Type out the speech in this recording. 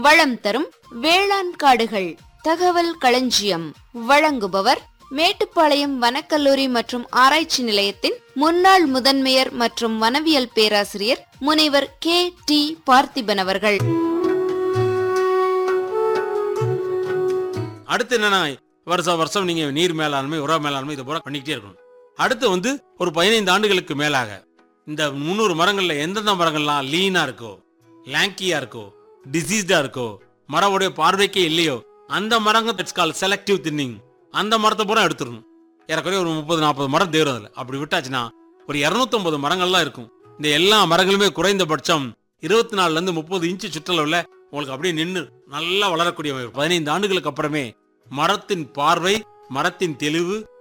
வளம் தரும் வேளாண் காடுகள் தகவல் களஞ்சியம். வழங்குபவர் மேட்டுப்பாளையம் வனக்கல்லூரி மற்றும் ஆராய்ச்சி நிலையத்தின் முன்னாள் முதன்மையர் மற்றும் வனவியல் பேராசிரியர் முனைவர் K.T. பார்த்திபன் அவர்கள். அடுத்து என்னன்னா, வருஷம் நீங்க நீர் மேலாண்மை, உர மேலாண்மை இதை பூரா பண்ணிக்கிட்டே இருக்கணும். அடுத்து ஒரு 15 ஆண்டுகளுக்கு மேலாக இந்த 300 மரங்கள்ல எந்தெந்த மரங்கள்லாம் லீனா இருக்கோ, லாங்கியா இருக்கோ, டிசீஸ்டா இருக்கோ, மரவுடைய பார்வைக்கே இல்லையோ, அந்த மரங்க இட்ஸ் கால் செலக்டிவ் தின்னிங். அந்த மரத்தை பூரா எடுத்துடணும். ஏறக்குறைய ஒரு 30-40 மரம் தேரும். அதில் அப்படி விட்டாச்சுன்னா ஒரு 250 மரங்கள்லாம் இருக்கும். இந்த எல்லா மரங்களுமே குறைந்தபட்சம் 24 இருந்து 30 இன்ச்சு சுற்றளவுல உங்களுக்கு அப்படியே நின்று நல்லா வளரக்கூடிய 15 ஆண்டுகளுக்கு அப்புறமே மரத்தின் பார்வை, மரத்தின் தெளிவு,